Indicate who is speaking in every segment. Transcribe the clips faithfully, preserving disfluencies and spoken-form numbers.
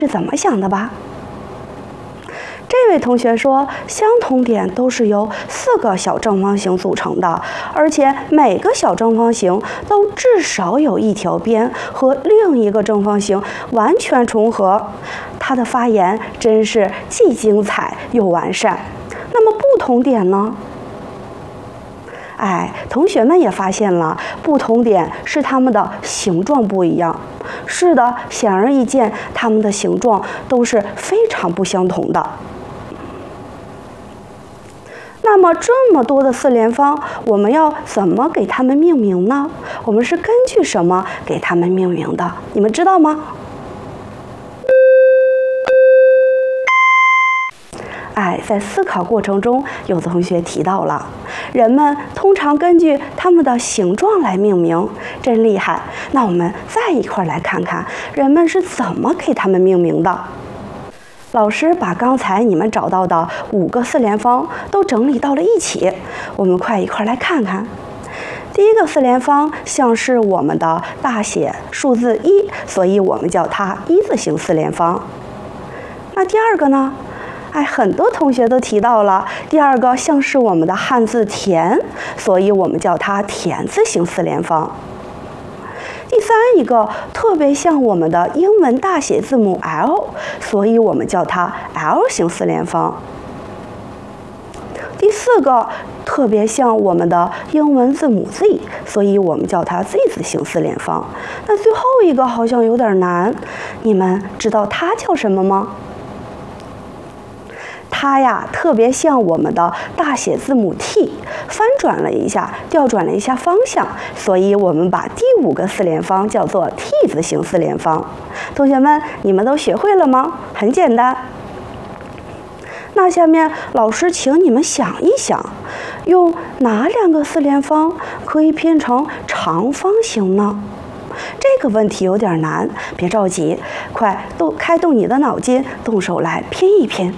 Speaker 1: 是怎么想的吧？这位同学说，相同点都是由四个小正方形组成的，而且每个小正方形都至少有一条边和另一个正方形完全重合。他的发言真是既精彩又完善。那么不同点呢？哎，同学们也发现了，不同点是它们的形状不一样。是的，显而易见，它们的形状都是非常不相同的。那么这么多的四连方，我们要怎么给它们命名呢？我们是根据什么给它们命名的？你们知道吗？哎，在思考过程中，有的同学提到了，人们通常根据它们的形状来命名，真厉害。那我们再一块来看看，人们是怎么给它们命名的。老师把刚才你们找到的五个四连方都整理到了一起，我们快一块来看看。第一个四连方像是我们的大写数字一，所以我们叫它一字形四连方。那第二个呢？哎，很多同学都提到了，第二个像是我们的汉字田，所以我们叫它田字形四连方。第三一个特别像我们的英文大写字母 L， 所以我们叫它 L 型四连方。第四个特别像我们的英文字母 Z， 所以我们叫它 Z 字形四连方。那最后一个好像有点难，你们知道它叫什么吗？它呀，特别像我们的大写字母 T， 翻转了一下，调转了一下方向，所以我们把第五个四连方叫做 T 字形四连方。同学们，你们都学会了吗？很简单。那下面老师请你们想一想，用哪两个四连方可以拼成长方形呢？这个问题有点难，别着急，快动开动你的脑筋，动手来拼一拼。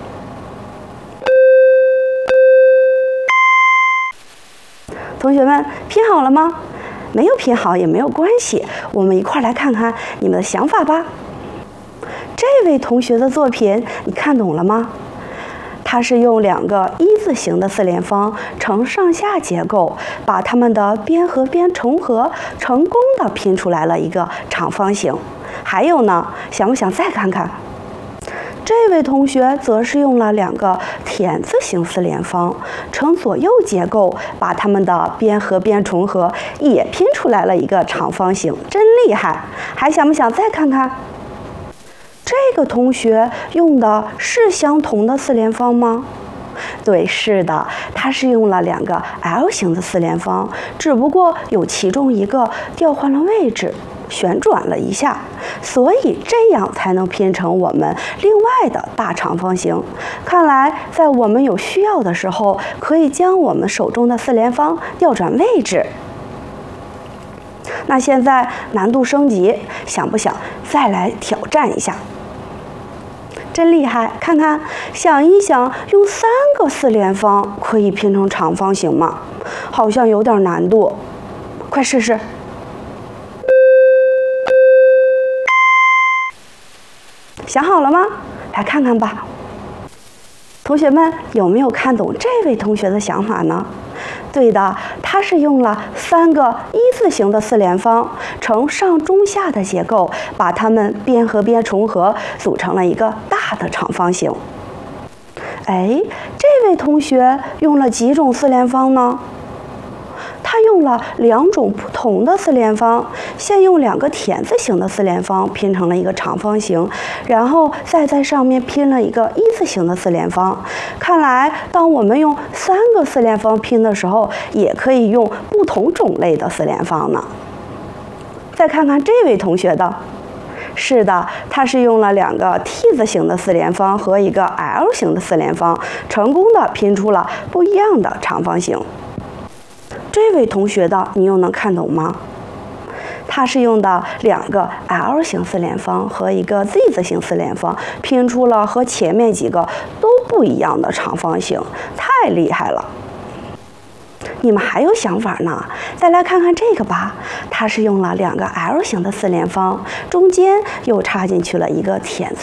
Speaker 1: 同学们拼好了吗？没有拼好也没有关系，我们一块来看看你们的想法吧。这位同学的作品你看懂了吗？他是用两个一字形的四连方呈上下结构，把它们的边和边重合，成功的拼出来了一个长方形。还有呢，想不想再看看？这位同学则是用了两个田字形四连方，呈左右结构，把它们的边和边重合，也拼出来了一个长方形，真厉害！还想不想再看看？这个同学用的是相同的四连方吗？对，是的，他是用了两个 L 型的四连方，只不过有其中一个调换了位置，旋转了一下，所以这样才能拼成我们另外的大长方形。看来在我们有需要的时候，可以将我们手中的四连方调转位置。那现在难度升级，想不想再来挑战一下？真厉害！看看，想一想，用三个四连方可以拼成长方形吗？好像有点难度，快试试。想好了吗？来看看吧。同学们有没有看懂这位同学的想法呢？对的，他是用了三个一字形的四连方，呈上中下的结构，把它们边和边重合，组成了一个大的长方形。哎，这位同学用了几种四连方呢？他用了两种不同的四连方，先用两个田字形的四连方拼成了一个长方形，然后再在上面拼了一个一字形的四连方。看来，当我们用三个四连方拼的时候，也可以用不同种类的四连方呢。再看看这位同学的。是的，他是用了两个 T 字形的四连方和一个 L 型的四连方，成功的拼出了不一样的长方形。这位同学的你又能看懂吗？他是用的两个 L 型四连方和一个 Z 字形四连方，拼出了和前面几个都不一样的长方形，太厉害了！你们还有想法呢？再来看看这个吧，它是用了两个 L 型的四连方，中间又插进去了一个田字